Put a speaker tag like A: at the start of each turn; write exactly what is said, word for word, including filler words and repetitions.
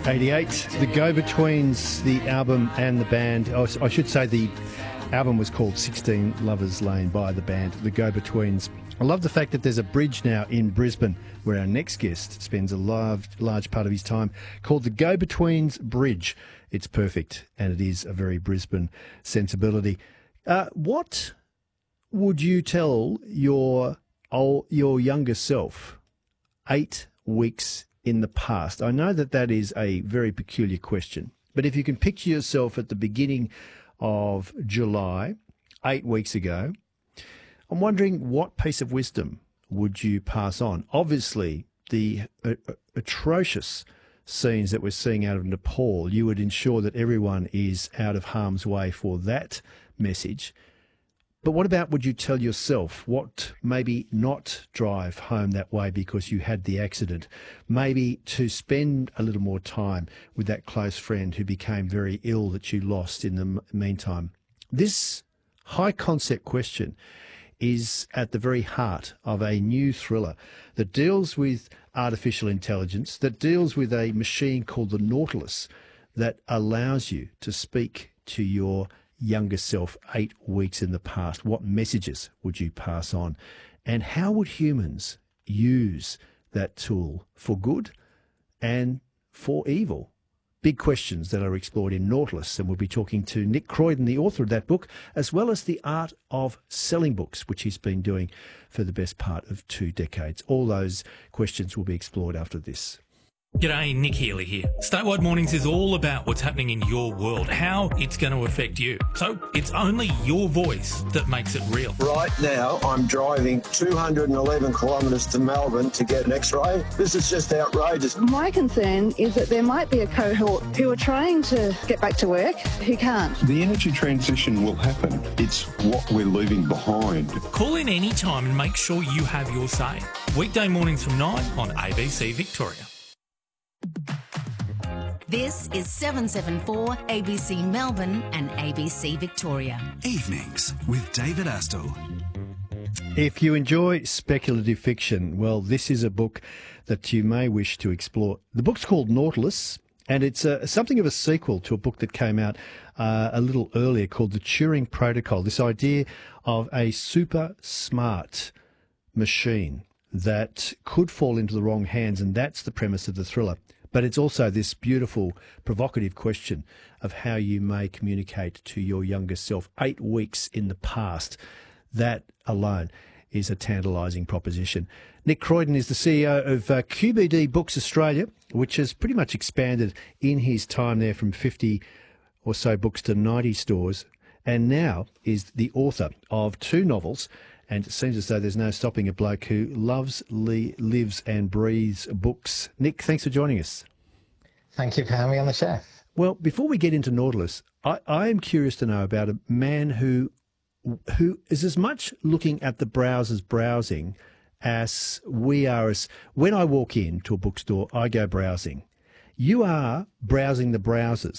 A: eighty-eight, the Go-Betweens, the album and the band. Oh, I should say the album was called sixteen Lovers Lane by the band, the Go-Betweens. I love the fact that there's a bridge now in Brisbane where our next guest spends a large, large part of his time, called the Go-Betweens Bridge. It's perfect, and it is a very Brisbane sensibility. Uh, what would you tell your old, your younger self eight weeks in the past? I know that that is a very peculiar question, but if you can picture yourself at the beginning of July, eight weeks ago, I'm wondering what piece of wisdom would you pass on? Obviously, the uh, atrocious scenes that we're seeing out of Nepal, you would ensure that everyone is out of harm's way for that message. But what about would you tell yourself what maybe not drive home that way because you had the accident? Maybe to spend a little more time with that close friend who became very ill that you lost in the meantime. This high concept question is at the very heart of a new thriller that deals with artificial intelligence, that deals with a machine called the Nautilus that allows you to speak to your younger self eight weeks in the past. What messages would you pass on? And how would humans use that tool for good and for evil? Big questions that are explored in Nautilus, and we'll be talking to Nick Croydon, the author of that book, as well as the art of selling books, which he's been doing for the best part of two decades. All those questions will be explored after this.
B: G'day, Nick Healy here. Statewide Mornings is all about what's happening in your world, how it's going to affect you. So it's only your voice that makes it real.
C: Right now, I'm driving two hundred eleven kilometres to Melbourne to get an X-ray. This is just outrageous.
D: My concern is that there might be a cohort who are trying to get back to work who can't.
E: The energy transition will happen. It's what we're leaving behind.
B: Call in any time and make sure you have your say. Weekday mornings from nine on A B C Victoria.
F: This is seven seven four A B C Melbourne and A B C Victoria.
G: Evenings with David Astle.
A: If you enjoy speculative fiction, well, this is a book that you may wish to explore. The book's called Nautilus, and it's a, something of a sequel to a book that came out uh, a little earlier called The Turing Protocol, this idea of a super smart machine that could fall into the wrong hands, and that's the premise of the thriller. But it's also this beautiful, provocative question of how you may communicate to your younger self eight weeks in the past. That alone is a tantalising proposition. Nick Croydon is the C E O of uh, Q B D Books Australia, which has pretty much expanded in his time there from fifty or so books to ninety stores, and now is the author of two novels. And it seems as though there's no stopping a bloke who loves, li- lives and breathes books. Nick, thanks for joining us.
H: Thank you for having me on the show.
A: Well, before we get into Nautilus, I, I am curious to know about a man who who is as much looking at the browsers browsing as we are. As when I walk into a bookstore, I go browsing. You are browsing the browsers.